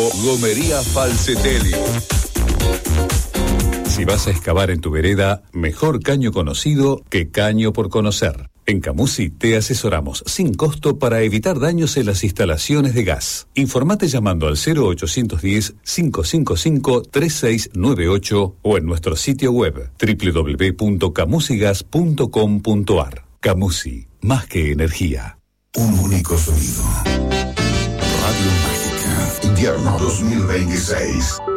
Gomería Falcetelli. Si vas a excavar en tu vereda, mejor caño conocido que caño por conocer. En Camusi te asesoramos sin costo para evitar daños en las instalaciones de gas. Informate llamando al 0810-555-3698 o en nuestro sitio web www.camusigas.com.ar. Camusi, más que energía. Un único sonido. Radio Mágica, invierno 2026.